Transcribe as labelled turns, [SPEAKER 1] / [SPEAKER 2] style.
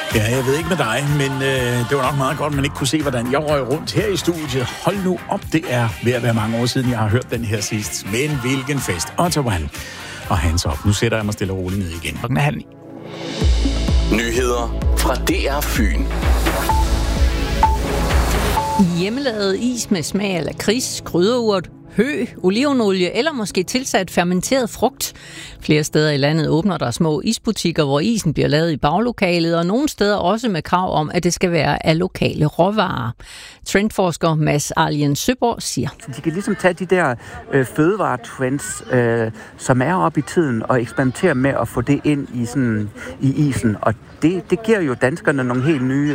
[SPEAKER 1] Ja, jeg ved ikke med dig, men det var nok meget godt, man ikke kunne se, hvordan jeg røg rundt her i studiet. Hold nu op, det er ved at være mange år siden, jeg har hørt den her sidst. Men hvilken fest. Ottawan og Hans op. Nu sætter jeg mig stille og roligt ned igen. Klokken er 8:30.
[SPEAKER 2] Nyheder fra DR Fyn.
[SPEAKER 3] Hjemmelavet is med smag af lakrids, krydderurt, hø, olivenolie eller måske tilsat fermenteret frugt. Flere steder i landet åbner der små isbutikker, hvor isen bliver lavet i baglokalet, og nogle steder også med krav om, at det skal være af lokale råvarer. Trendforsker Mads Arlien Søborg siger:
[SPEAKER 4] De kan ligesom tage de der fødevaretrends, som er oppe i tiden, og eksperimentere med at få det ind i isen. Og det giver jo danskerne nogle helt nye